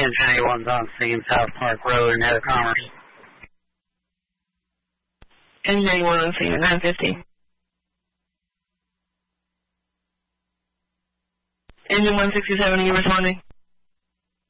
Engine A1's on scene, South Park Road in Head of Commerce. Engine A1 on scene at 950. Engine 167, are you responding?